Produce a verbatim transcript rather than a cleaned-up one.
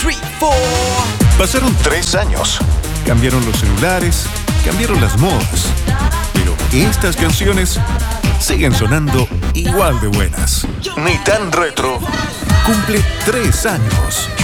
three, four. Pasaron tres años. Cambiaron los celulares, cambiaron las modas. Pero estas canciones siguen sonando igual de buenas. Ni tan retro. Cumple tres años.